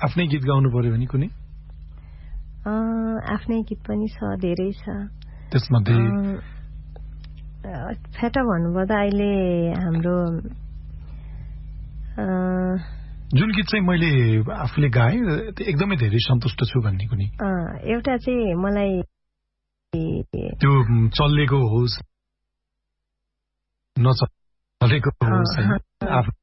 आफ्नै गीत गाउनु पर्यो भने कुनै आफ्नै गीत पनि छ, धेरै छ। त्यसमध्ये फेटा भन्नुपर्दा अहिले हाम्रो जुन गीत चाहिँ मैले आफूले गाएँ एकदमै धेरै सन्तुष्ट छु भन्ने कुनै एउटा चाहिँ मलाई त्यो चलेको होस् नचलेको होस्